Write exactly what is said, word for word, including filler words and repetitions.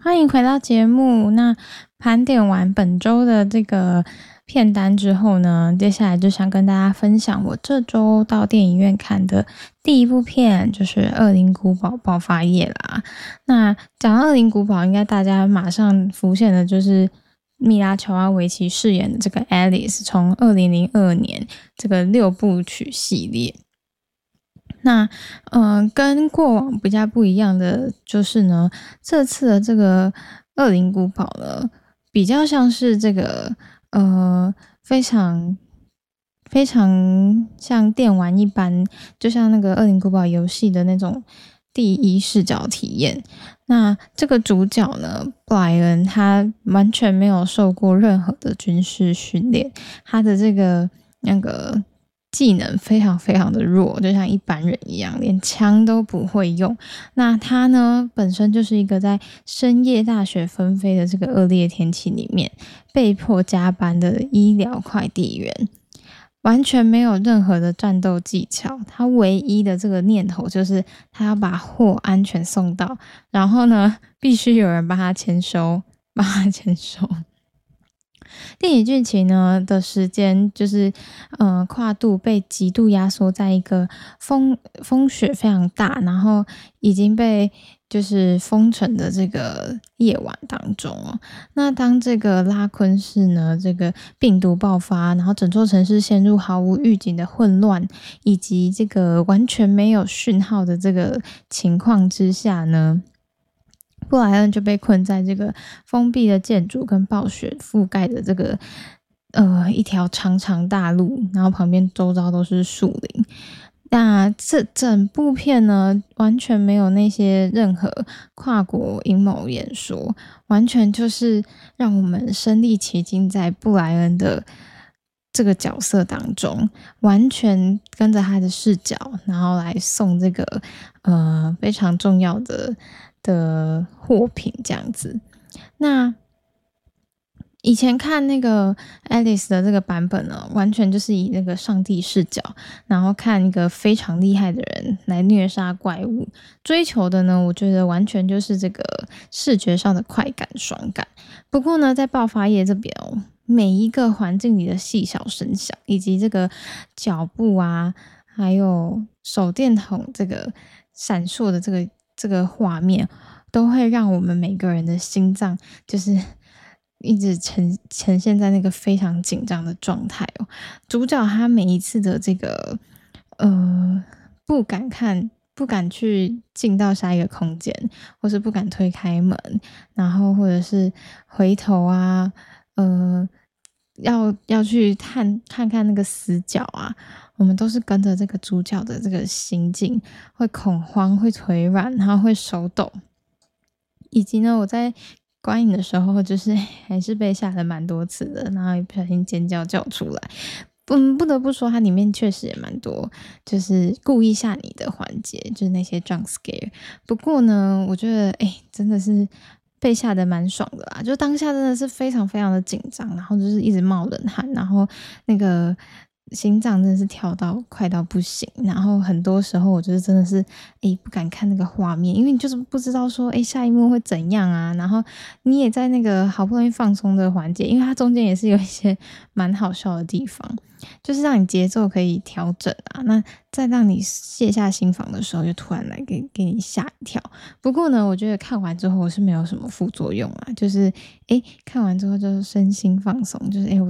欢迎回到节目。那盘点完本周的这个片单之后呢，接下来就想跟大家分享我这周到电影院看的第一部片，就是《恶灵古堡爆发夜》啦。那讲到恶灵古堡，应该大家马上浮现的就是米拉乔瓦维奇饰演的这个 Alice， 从二零零二年这个六部曲系列。那嗯、呃，跟过往比较不一样的就是呢，这次的这个恶灵古堡呢，比较像是这个呃非常非常像电玩一般，就像那个恶灵古堡游戏的那种第一视角体验。那这个主角呢，布莱恩他完全没有受过任何的军事训练，他的这个那个技能非常非常的弱，就像一般人一样，连枪都不会用。那他呢，本身就是一个在深夜大雪纷飞的这个恶劣天气里面被迫加班的医疗快递员，完全没有任何的战斗技巧。他唯一的这个念头就是他要把货安全送到，然后呢，必须有人帮他签收，帮他签收。电影剧情呢的时间就是呃跨度被极度压缩在一个风风雪非常大，然后已经被就是封城的这个夜晚当中哦。那当这个拉昆市呢这个病毒爆发，然后整座城市陷入毫无预警的混乱，以及这个完全没有讯号的这个情况之下呢，布莱恩就被困在这个封闭的建筑跟暴雪覆盖的这个呃一条长长大路，然后旁边周遭都是树林。那这整部片呢，完全没有那些任何跨国阴谋演说，完全就是让我们身临其境在布莱恩的这个角色当中，完全跟着他的视角，然后来送这个呃非常重要的的货品这样子。那以前看那个 Alice 的这个版本呢，完全就是以那个上帝视角，然后看一个非常厉害的人来虐杀怪物，追求的呢，我觉得完全就是这个视觉上的快感爽感。不过呢，在爆发夜这边哦，每一个环境里的细小声响，以及这个脚步啊，还有手电筒这个闪烁的这个这个画面，都会让我们每个人的心脏就是一直呈呈现在那个非常紧张的状态哦。主角他每一次的这个呃不敢看。不敢去进到下一个空间，或是不敢推开门，然后或者是回头啊，呃，要要去看看看那个死角啊，我们都是跟着这个主角的这个心境，会恐慌，会腿软，然后会手抖，以及呢，我在观影的时候，就是还是被吓了蛮多次的，然后也不小心尖叫叫出来。嗯，不得不说，它里面确实也蛮多，就是故意吓你的环节，就是那些 jump scare。不过呢，我觉得，哎、欸，真的是被吓得蛮爽的啦，就当下真的是非常非常的紧张，然后就是一直冒冷汗，然后那个心脏真的是跳到快到不行，然后很多时候我就是真的是哎、欸、不敢看那个画面，因为你就是不知道说哎、欸、下一幕会怎样啊，然后你也在那个好不容易放松的环节，因为它中间也是有一些蛮好笑的地方，就是让你节奏可以调整啊，那再让你卸下心防的时候，就突然来给给你吓一跳。不过呢，我觉得看完之后我是没有什么副作用啊，就是哎看完之后就身心放松，就是哎我